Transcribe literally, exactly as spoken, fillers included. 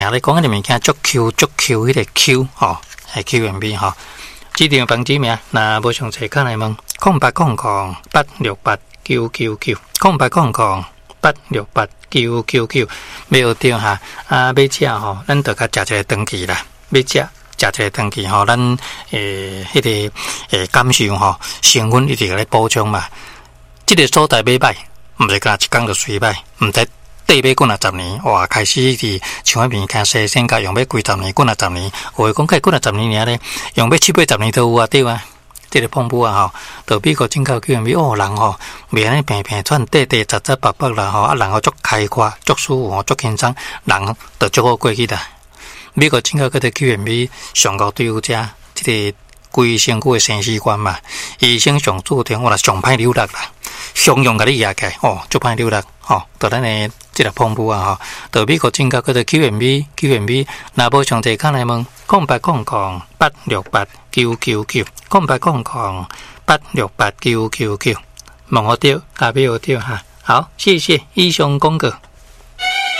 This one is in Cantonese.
你讲嗰啲物件足 Q 足 Q 迄個 Q 吼，係 Q M B 吼。指定房址名，若無詳細看來問，空八空空八六八九九九，空八空空八六八九九九，沒有對哈。啊，要食吼，咱就甲食一個登記啦。要食食一個登記吼，咱誒迄個誒感受吼，成分一直來補充嘛。即個所在買歹，毋是講一工就隨歹，毋知。底買幾若十年，哇！開始佇像迄物件生鮮甲用要幾十年，幾若十年，有誒講開幾若十年爾咧，用要七八十年都有啊，對啊。即、這個碰布啊吼，到美國真夠叫人哦，人吼袂安尼平平喘短短雜雜白白啦吼，啊人吼足開闊、足舒服吼、足輕鬆，人就足好過去啦。美國真夠嗰個 Q M B 上高對有遮，即、這個規身軀誒生死觀嘛，醫生上注重我啦上歹流落啦。常用甲你壓起來哦，足歹流落吼，到咱誒即個碰布啊吼，到美國真夠嗰個 Q M B Q M B， 若無詳細看來問，空八空空八六八九九九，空八空空八六八九九九，問我對，下邊有對哈，好，謝謝以上廣告。